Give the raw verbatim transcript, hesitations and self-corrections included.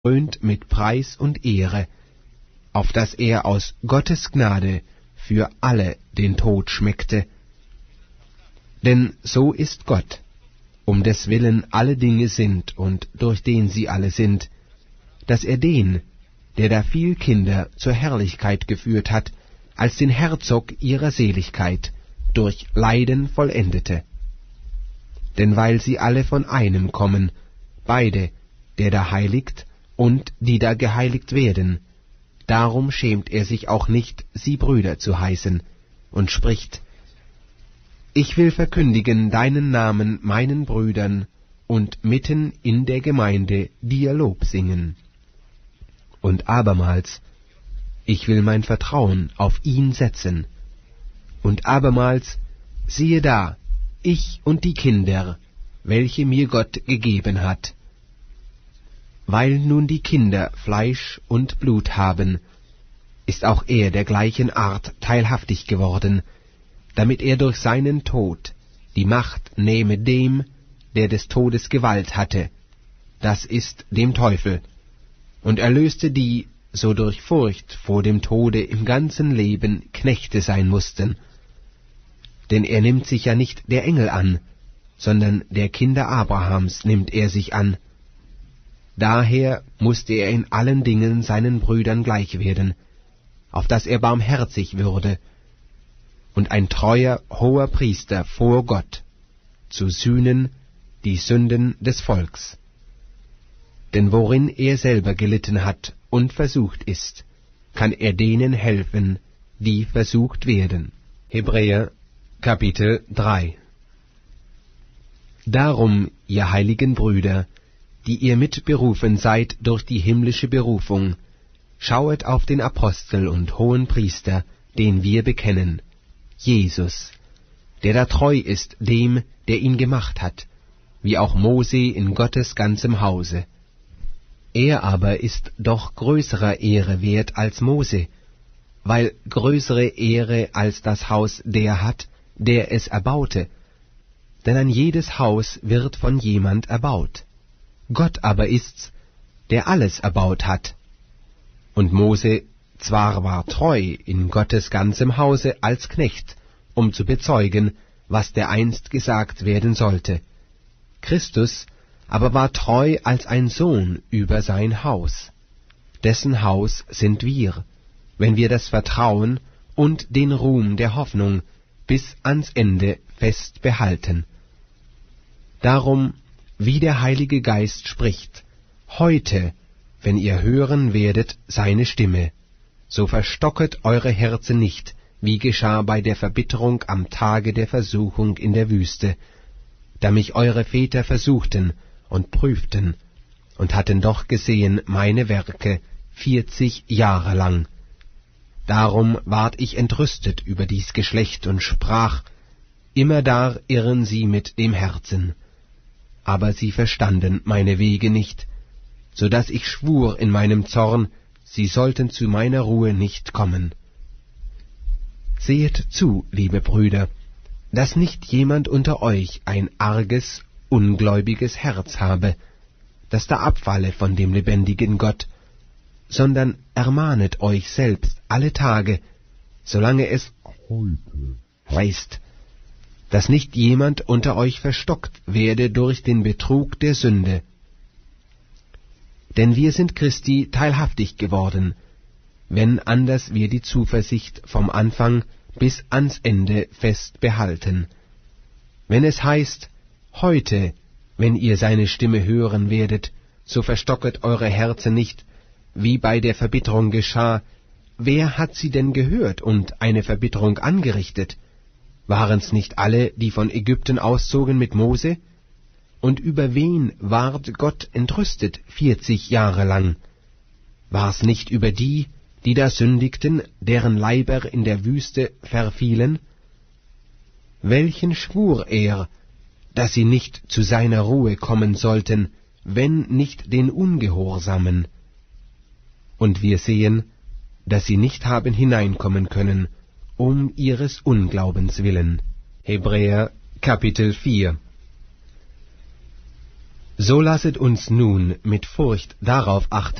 krönt mit Preis und Ehre, auf dass er aus Gottes Gnade für alle den Tod schmeckte. Denn so ist Gott, um des Willen alle Dinge sind und durch den sie alle sind, dass er den, der da viel Kinder zur Herrlichkeit geführt hat, als den Herzog ihrer Seligkeit, durch Leiden vollendete. Denn weil sie alle von einem kommen, beide, der da heiligt und die da geheiligt werden, darum schämt er sich auch nicht, sie Brüder zu heißen, und spricht: Ich will verkündigen deinen Namen meinen Brüdern und mitten in der Gemeinde dir Lob singen. Und abermals: Ich will mein Vertrauen auf ihn setzen. Und abermals: Siehe da, ich und die Kinder, welche mir Gott gegeben hat. Weil nun die Kinder Fleisch und Blut haben, ist auch er der gleichen Art teilhaftig geworden, damit er durch seinen Tod die Macht nehme dem, der des Todes Gewalt hatte, das ist dem Teufel, und erlöste die, so durch Furcht vor dem Tode im ganzen Leben Knechte sein mussten. Denn er nimmt sich ja nicht der Engel an, sondern der Kinder Abrahams nimmt er sich an. Daher mußte er in allen Dingen seinen Brüdern gleich werden, auf dass er barmherzig würde, und ein treuer, hoher Priester vor Gott, zu sühnen die Sünden des Volks. Denn worin er selber gelitten hat und versucht ist, kann er denen helfen, die versucht werden. Hebräer Kapitel drei. Darum, ihr heiligen Brüder, die ihr mitberufen seid durch die himmlische Berufung, schauet auf den Apostel und hohen Priester, den wir bekennen, Jesus, der da treu ist dem, der ihn gemacht hat, wie auch Mose in Gottes ganzem Hause. Er aber ist doch größerer Ehre wert als Mose, weil größere Ehre als das Haus der hat, der es erbaute. Denn ein jedes Haus wird von jemand erbaut. Gott aber ist's, der alles erbaut hat. Und Mose zwar war treu in Gottes ganzem Hause als Knecht, um zu bezeugen, was dereinst gesagt werden sollte. Christus aber war treu als ein Sohn über sein Haus. Dessen Haus sind wir, wenn wir das Vertrauen und den Ruhm der Hoffnung bis ans Ende fest behalten. Darum, wie der Heilige Geist spricht, heute, wenn ihr hören werdet seine Stimme, so verstocket eure Herzen nicht, wie geschah bei der Verbitterung am Tage der Versuchung in der Wüste, da mich eure Väter versuchten und prüften, und hatten doch gesehen meine Werke vierzig Jahre lang. Darum ward ich entrüstet über dies Geschlecht und sprach: Immerdar irren sie mit dem Herzen. Aber sie verstanden meine Wege nicht, so daß ich schwur in meinem Zorn, sie sollten zu meiner Ruhe nicht kommen. Sehet zu, liebe Brüder, dass nicht jemand unter euch ein arges, ungläubiges Herz habe, das da abfalle von dem lebendigen Gott, sondern ermahnet euch selbst alle Tage, solange es heute heißt, dass nicht jemand unter euch verstockt werde durch den Betrug der Sünde. Denn wir sind Christi teilhaftig geworden, wenn anders wir die Zuversicht vom Anfang bis ans Ende fest behalten. Wenn es heißt, heute, wenn ihr seine Stimme hören werdet, so verstocket eure Herzen nicht, wie bei der Verbitterung geschah. Wer hat sie denn gehört und eine Verbitterung angerichtet? Waren's nicht alle, die von Ägypten auszogen mit Mose? Und über wen ward Gott entrüstet vierzig Jahre lang? War's nicht über die, die da sündigten, deren Leiber in der Wüste verfielen? Welchen schwur er, dass sie nicht zu seiner Ruhe kommen sollten, wenn nicht den Ungehorsamen? Und wir sehen, dass sie nicht haben hineinkommen können, um ihres Unglaubens willen. Hebräer Kapitel vier. So lasset uns nun mit Furcht darauf achten,